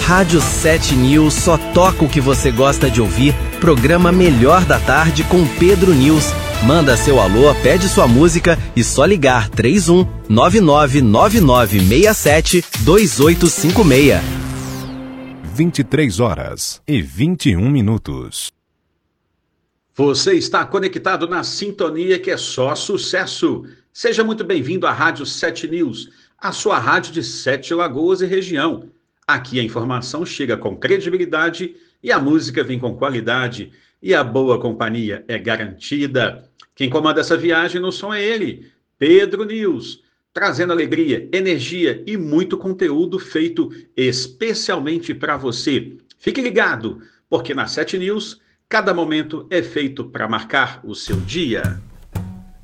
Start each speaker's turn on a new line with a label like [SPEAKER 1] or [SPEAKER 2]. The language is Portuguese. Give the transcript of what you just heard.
[SPEAKER 1] Rádio 7 News só toca o que você gosta de ouvir. Programa Melhor da Tarde com Pedro News. Manda seu alô, pede sua música e só ligar 31 999967 2856.
[SPEAKER 2] 23h21.
[SPEAKER 3] Você está conectado na sintonia que é só sucesso. Seja muito bem-vindo à Rádio 7 News, a sua rádio de 7 Lagoas e região. Aqui a informação chega com credibilidade e a música vem com qualidade e a boa companhia é garantida. Quem comanda essa viagem no som é ele, Pedro News, trazendo alegria, energia e muito conteúdo feito especialmente para você. Fique ligado, porque na 7 News, cada momento é feito para marcar o seu dia.